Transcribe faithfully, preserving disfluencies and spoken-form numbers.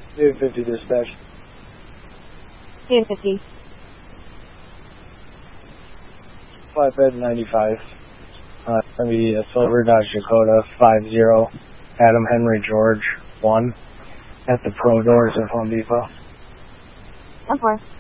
two fifty dispatch. two fifty. Flatbed ninety-five. Uh, gonna be a Silver Dodge Dakota five zero. Adam Henry George one. At the Pro Doors of Home Depot. ten four.